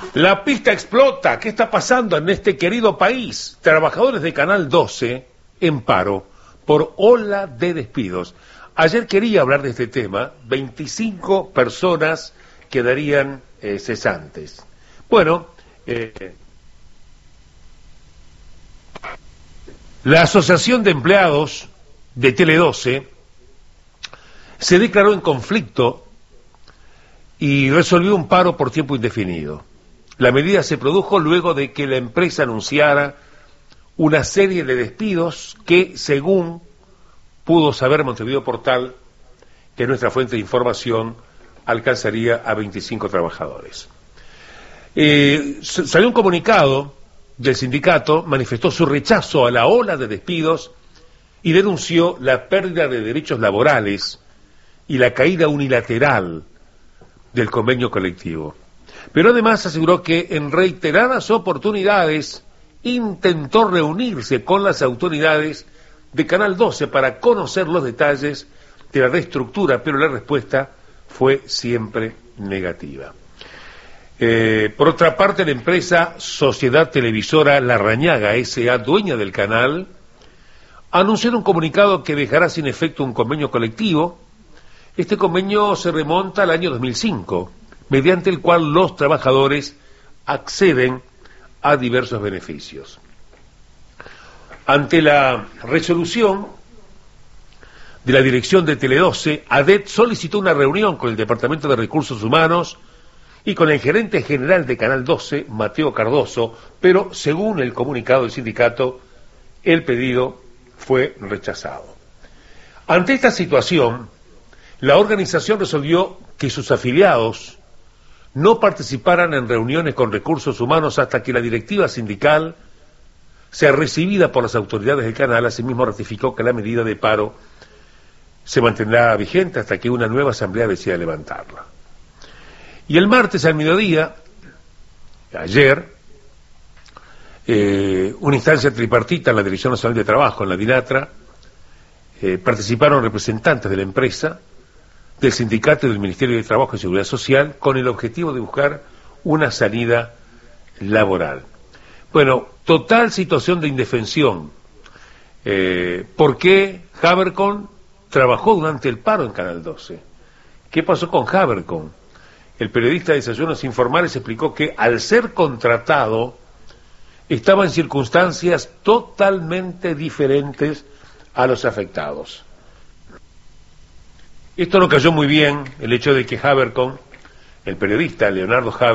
La pista explota. ¿Qué está pasando en este querido país? Trabajadores de Canal 12 en paro por ola de despidos. Ayer quería hablar de este tema. 25 personas quedarían cesantes. Bueno, la Asociación de Empleados de Tele 12 se declaró en conflicto y resolvió un paro por tiempo indefinido. La medida se produjo luego de que la empresa anunciara una serie de despidos que, según pudo saber Montevideo Portal, que nuestra fuente de información, alcanzaría a 25 trabajadores. Salió un comunicado del sindicato, manifestó su rechazo a la ola de despidos y denunció la pérdida de derechos laborales y la caída unilateral del convenio colectivo. Pero además aseguró que en reiteradas oportunidades intentó reunirse con las autoridades de Canal 12 para conocer los detalles de la reestructura, pero la respuesta fue siempre negativa. Por otra parte, la empresa Sociedad Televisora Larrañaga S.A., dueña del canal, anunció en un comunicado que dejará sin efecto un convenio colectivo. Este convenio se remonta al año 2005, mediante el cual los trabajadores acceden a diversos beneficios. Ante la resolución de la dirección de Tele 12, ADET solicitó una reunión con el Departamento de Recursos Humanos y con el gerente general de Canal 12, Mateo Cardoso, pero según el comunicado del sindicato, el pedido fue rechazado. Ante esta situación, la organización resolvió que sus afiliados no participaran en reuniones con recursos humanos hasta que la directiva sindical sea recibida por las autoridades del canal. Asimismo ratificó que la medida de paro se mantendrá vigente hasta que una nueva asamblea decida levantarla. Y el martes al mediodía, ayer, una instancia tripartita en la Dirección Nacional de Trabajo, en la DINATRA, participaron representantes de la empresa, del sindicato y del Ministerio de Trabajo y Seguridad Social, con el objetivo de buscar una salida laboral. Bueno, total situación de indefensión. ¿Por qué Habercon trabajó durante el paro en Canal 12? ¿Qué pasó con Habercon? El periodista de Desayunos Informales explicó que al ser contratado estaba en circunstancias totalmente diferentes a los afectados. Esto no cayó muy bien, el hecho de que Habercon, el periodista Leonardo Habercon,